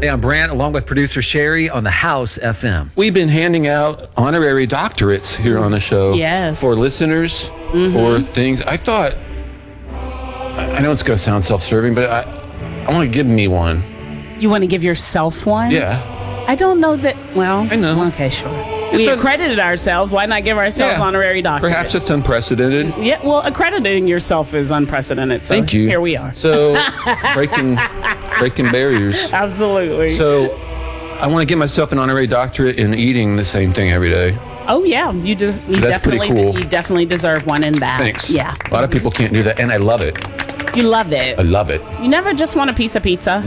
Hey, I'm Brant, along with producer Sherry on the House FM. We've been handing out honorary doctorates here on the show. Yes. For listeners, for things. I thought, I know it's going to sound self-serving, but I want to give me one. You want to give yourself one? Yeah. I don't know that. Well, I know. Okay, sure. We accredited ourselves. Why not give ourselves honorary doctorates? Perhaps it's unprecedented. Yeah, well, accrediting yourself is unprecedented. So Thank you. Here we are. So, breaking barriers. Absolutely. So, I want to give myself an honorary doctorate in eating the same thing every day. Oh yeah, you That's pretty cool. You definitely deserve one in that. Thanks. Yeah. A lot of people can't do that, and I love it. You love it. I love it. You never just want a piece of pizza.